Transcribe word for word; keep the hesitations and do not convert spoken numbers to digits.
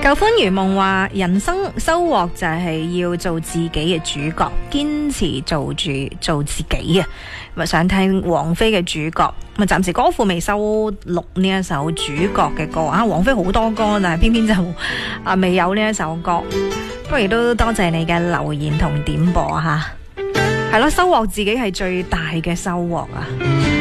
舊歡如夢話人生收穫就係要做自己嘅主角，堅持做住做自己啊！咁想聽王菲嘅主角，咁啊暫時歌庫未收錄呢一首主角嘅歌啊！王菲好多歌，但係偏偏就啊未有呢一首歌。不過亦都多謝你嘅留言同點播吓，係咯，收穫自己係最大嘅收穫啊！